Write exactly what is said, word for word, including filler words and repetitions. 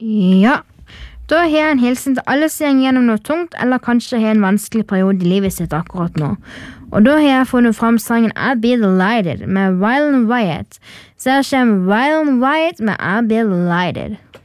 Ja, da har jeg en hilsen til alle som går gjennom noe tungt, eller kanskje har en vanskelig periode i livet sitt akkurat nå. Og da har jeg funnet fram sangen I'll Be Delighted med Wild and Wyatt. Så her kommer Wild and Wyatt med I'll Be Delighted.